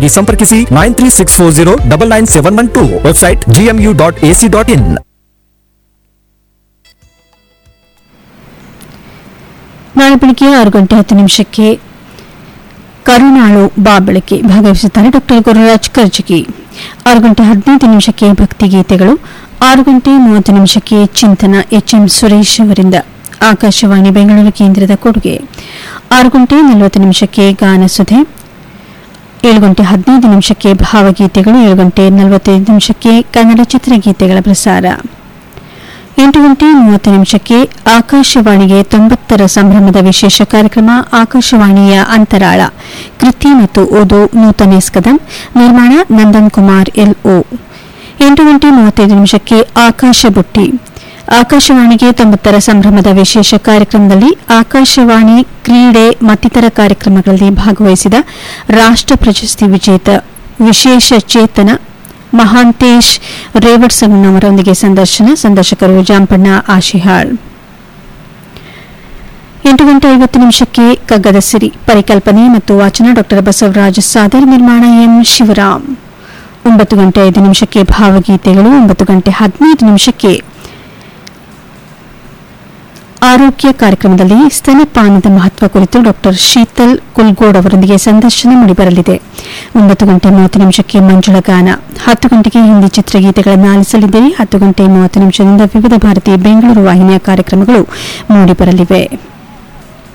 ಮಾಹಿತಿಗೆ ಸಂಪರ್ಕಿಸಿ 9364099712. Website gmu.ac.in. ನಾಳೆ ಬೆಳಿಗ್ಗೆ 6:10 ಕರುಣಾಳು ಬಾಬಳಕೆ ಭಾಗವಹಿಸುತ್ತಾರೆ ಡಾಕ್ಟರ್ ಗುರುರಾಜ್ ಕರ್ಜಗಿ. 6:15 ಭಕ್ತಿಗೀತೆಗಳು. 6:30 ಚಿಂತನ ಎಚ್ಎಂ ಸುರೇಶ್ ಅವರಿಂದ ಆಕಾಶವಾಣಿ ಬೆಂಗಳೂರು ಕೇಂದ್ರದ ಕೊಡುಗೆ. 6:40 ಗಾನಸುಧೆ. 7:15 ಭಾವಗೀತೆಗಳು. 7:45 ಕನ್ನಡ ಚಿತ್ರಗೀತೆಗಳ ಪ್ರಸಾರ. 8:30 ಆಕಾಶವಾಣಿಗೆ 90ರ ಸಂಭ್ರಮದ ವಿಶೇಷ ಕಾರ್ಯಕ್ರಮ ಆಕಾಶವಾಣಿಯ ಅಂತರಾಳ. ಕೃತಿ ಮತ್ತು ಓದು ನೂತನ ಎಸ್ಕದಂ. ನಿರ್ಮಾಣ ನಂದನ್ ಕುಮಾರ್ LO. 8:35 ಆಕಾಶ ಬುಟ್ಟಿ. ಆಕಾಶವಾಣಿಗೆ 90ರ ಸಂಭ್ರಮದ ವಿಶೇಷ ಕಾರ್ಯಕ್ರಮದಲ್ಲಿ ಆಕಾಶವಾಣಿ ಕ್ರೀಡೆ ಮತ್ತಿತರ ಕಾರ್ಯಕ್ರಮಗಳಲ್ಲಿ ಭಾಗವಹಿಸಿದ ರಾಷ್ಟ್ರ ಪ್ರಶಸ್ತಿ ವಿಜೇತ ವಿಶೇಷ ಚೇತನ ಮಹಾಂತೇಶ್ ರೇವಡ್ಸಣ್ಣವರೊಂದಿಗೆ ಸಂದರ್ಶಕರು ಜಾಂಪಣ್ಣ ಆಶಿಹಾಳ್. 8:50 ಕಗ್ಗದ ಸಿರಿ. ಪರಿಕಲ್ಪನೆ ಮತ್ತು ವಾಚನ ಡಾ ಬಸವರಾಜ ಸಾದರ್. ನಿರ್ಮಾಣ ಎಂ ಶಿವರಾಮ್. 9:05 ಭಾವಗೀತೆಗಳು. 9:15 ಆರೋಗ್ಯ ಕಾರ್ಯಕ್ರಮದಲ್ಲಿ ಸ್ತನಪಾನದ ಮಹತ್ವ ಕುರಿತು ಡಾ ಶೀತಲ್ ಕುಲ್ಗೋಡ್ ಅವರೊಂದಿಗೆ ಸಂದರ್ಶನ ಮೂಡಿಬರಲಿದೆ. 9:30 ಮಂಜುಳ ಗಾನ. 10 ಹಿಂದಿ ಚಿತ್ರಗೀತೆಗಳನ್ನು ಆಲಿಸಲಿದ್ದೀರಿ. 10:30 ವಿವಿಧ ಭಾರತಿ ಬೆಂಗಳೂರು ವಾಹಿನಿಯ ಕಾರ್ಯಕ್ರಮಗಳು ಮೂಡಿಬರಲಿವೆ.